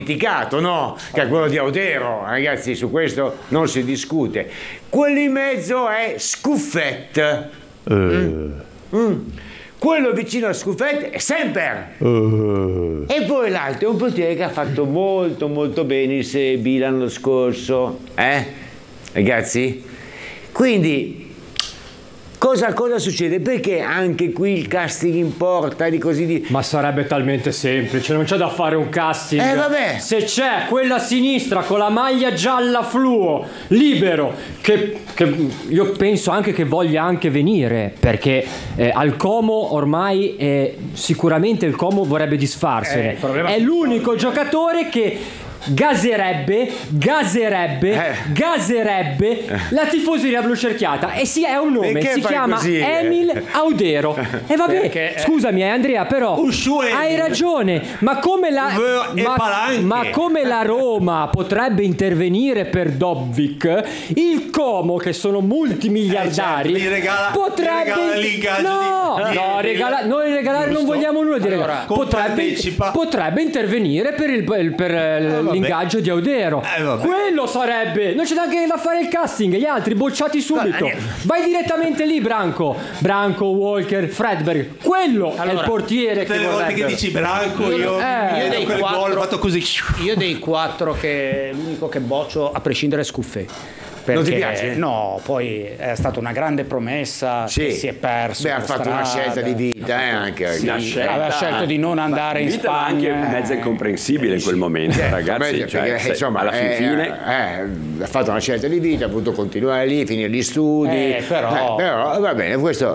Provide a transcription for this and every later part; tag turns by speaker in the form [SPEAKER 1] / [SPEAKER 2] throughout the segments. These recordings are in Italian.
[SPEAKER 1] dimenticato, no? Che è quello di Audero, ragazzi, su questo non si discute. Quello in mezzo è Scuffet. Quello vicino a Scuffet è Semper. E poi l'altro è un portiere che ha fatto molto molto bene il Serie B l'anno scorso, ragazzi? Quindi cosa succede? Perché anche qui il casting importa di così di...
[SPEAKER 2] Ma sarebbe talmente semplice, non c'è da fare un casting.
[SPEAKER 1] Vabbè.
[SPEAKER 2] Se c'è quella a sinistra con la maglia gialla fluo, libero, che io penso anche che voglia anche venire, perché al Como ormai sicuramente il Como vorrebbe disfarsene. È l'unico giocatore che gaserebbe la tifoseria blu cerchiata, e è un nome,
[SPEAKER 1] perché
[SPEAKER 2] si chiama
[SPEAKER 1] così?
[SPEAKER 2] Emil Audero. E vabbè, scusami Andrea, però hai ragione, ma come la Roma potrebbe intervenire per Dobbik, il Como, che sono multimiliardari, non vogliamo nulla di regalare, potrebbe intervenire per l'ingaggio di Audero. Quello sarebbe, non c'è neanche da fare il casting, gli altri bocciati subito. Vai direttamente lì, Branco, Walker, Fredberg. Quello è il portiere.
[SPEAKER 3] Tutte le volte che dici Branco, io dei quel gol fatto così.
[SPEAKER 4] Io dei 4 che l'unico che boccio a prescindere è Scuffet. Perché,
[SPEAKER 1] non ti piace?
[SPEAKER 4] No, poi è stata una grande promessa che si è perso.
[SPEAKER 1] Ha fatto una scelta di vita anche.
[SPEAKER 4] Aveva scelto di non andare in Spagna.
[SPEAKER 5] Anche mezza incomprensibile in quel momento, ragazzi.
[SPEAKER 1] Insomma,
[SPEAKER 5] alla fine
[SPEAKER 1] ha fatto una scelta di vita, ha voluto continuare lì, finire gli studi.
[SPEAKER 4] Però
[SPEAKER 1] va bene, questo.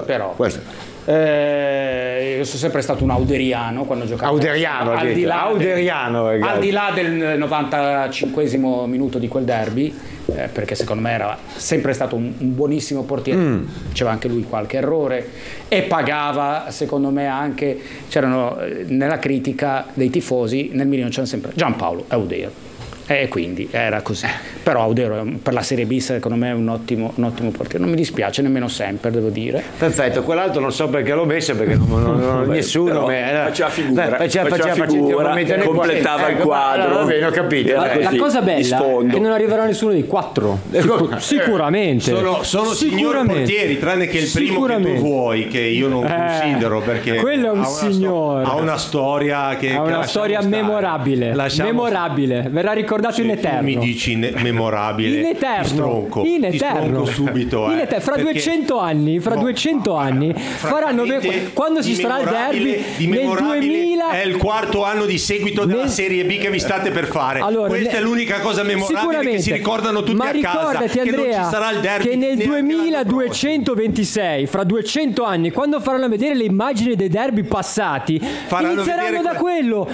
[SPEAKER 4] Io sono sempre stato un auderiano quando giocavo.
[SPEAKER 1] Auderiano, al di là
[SPEAKER 4] del 95esimo minuto di quel derby, perché secondo me era sempre stato un buonissimo portiere. Faceva anche lui qualche errore e pagava, secondo me, anche c'erano nella critica dei tifosi nel Milan c'era sempre Giampaolo Audero. E quindi era così. Però Audero per la Serie B secondo me è un ottimo portiere. Non mi dispiace nemmeno sempre, devo dire.
[SPEAKER 1] Perfetto, quell'altro non so perché l'ho messo, perché nessuno
[SPEAKER 5] faceva figura, completava il quadro.
[SPEAKER 1] Va bene, ho capito.
[SPEAKER 2] La cosa bella è che non arriverà nessuno dei 4. Sicuramente.
[SPEAKER 3] Sono signori portieri, tranne che il primo che tu vuoi, che io non considero, perché
[SPEAKER 2] quello è un signore.
[SPEAKER 3] Ha una storia
[SPEAKER 2] memorabile. Verrà ricordato in eterno.
[SPEAKER 3] Mi dici memorabile.
[SPEAKER 2] In eterno.
[SPEAKER 3] Ti stronco subito.
[SPEAKER 2] Fra 200 anni faranno, quando si sarà il derby nel 2000,
[SPEAKER 3] è il 4º anno di seguito della Serie B che vi state per fare. Allora, questa è l'unica cosa memorabile che si ricordano tutti a casa.
[SPEAKER 2] Ma ricordati, Andrea,
[SPEAKER 3] che non ci sarà il derby,
[SPEAKER 2] che nel 2226, fra 200 anni, quando faranno vedere le immagini dei derby passati, inizieranno da quello.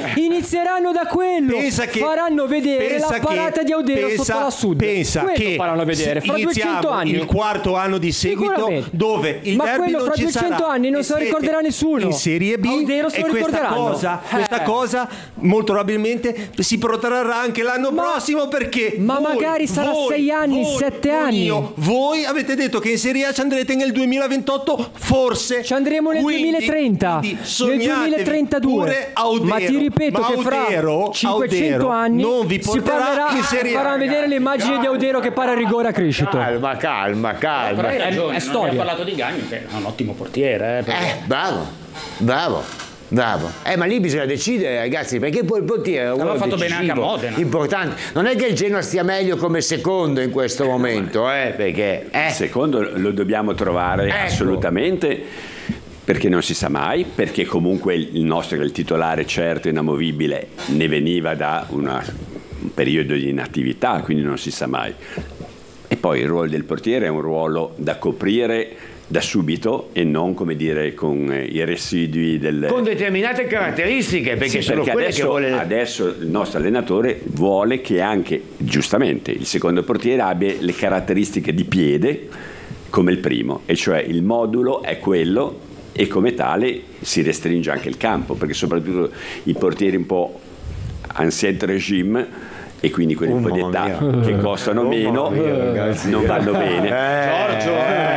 [SPEAKER 2] Faranno vedere la parata di Audero sotto la Sud. Faranno vedere fra 200 anni,
[SPEAKER 3] il 4º anno di seguito, dove il derby non
[SPEAKER 2] fra
[SPEAKER 3] ci
[SPEAKER 2] 200
[SPEAKER 3] sarà,
[SPEAKER 2] anni non se lo ricorderà nessuno.
[SPEAKER 3] In Serie B
[SPEAKER 2] Audero se
[SPEAKER 3] e
[SPEAKER 2] lo
[SPEAKER 3] questa cosa molto probabilmente si protrarrà anche l'anno prossimo, perché
[SPEAKER 2] magari sarà 6 anni, 7 anni.
[SPEAKER 3] Voi avete detto che in Serie A ci andrete nel 2028, forse
[SPEAKER 2] ci andremo nel 2030, nel 2032. Ma ti ripeto che fra 500 anni
[SPEAKER 3] non vi
[SPEAKER 2] si parlerà, faranno vedere le immagini di Audero che para a rigore a Criscito.
[SPEAKER 1] Calma.
[SPEAKER 4] Però hai ragione,
[SPEAKER 2] è storia.
[SPEAKER 4] Non ha parlato di Gagno, che è un ottimo portiere.
[SPEAKER 1] Bravo. Ma lì bisogna decidere, ragazzi, perché poi il portiere è
[SPEAKER 4] aveva fatto bene anche a Modena.
[SPEAKER 1] Importante. Non è che il Genoa stia meglio come secondo in questo momento, perché
[SPEAKER 5] secondo lo dobbiamo trovare assolutamente, perché non si sa mai, perché comunque il nostro, il titolare certo inamovibile, ne veniva da un periodo di inattività, quindi non si sa mai. E poi il ruolo del portiere è un ruolo da coprire da subito e non, come dire, con i residui
[SPEAKER 1] con determinate caratteristiche, perché sono quelle
[SPEAKER 5] adesso,
[SPEAKER 1] che vuole.
[SPEAKER 5] Adesso il nostro allenatore vuole che anche, giustamente, il secondo portiere abbia le caratteristiche di piede come il primo, e cioè il modulo è quello, e come tale si restringe anche il campo, perché soprattutto i portieri un po' ancien regime, e quindi quelli un po' di età che costano meno, non vanno bene.
[SPEAKER 4] Giorgio,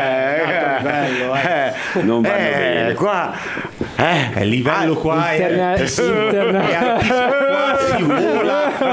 [SPEAKER 5] non vanno bene.
[SPEAKER 1] Qua
[SPEAKER 3] il livello qua è altissimo, qua si vola